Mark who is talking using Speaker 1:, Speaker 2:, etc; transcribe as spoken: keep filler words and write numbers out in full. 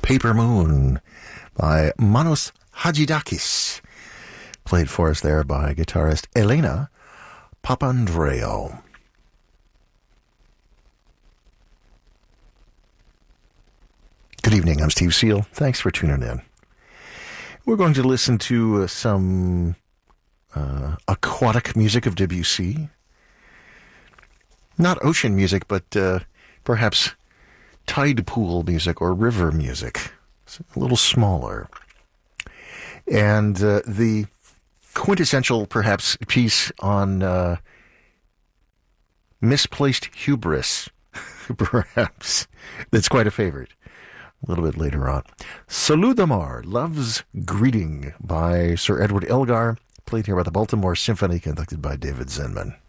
Speaker 1: Paper Moon by Manos Hadjidakis, played for us there by guitarist Elena Papandreou. Good evening, I'm Steve Seal. Thanks for tuning in. We're going to listen to uh, some uh, aquatic music of Debussy. Not ocean music, but uh, perhaps tide pool music or river music. It's a little smaller. And uh, the quintessential, perhaps, piece on uh, misplaced hubris, perhaps, that's quite a favorite. A little bit later on. Salut d'Amour, Love's Greeting by Sir Edward Elgar, played here by the Baltimore Symphony, conducted by David Zinman.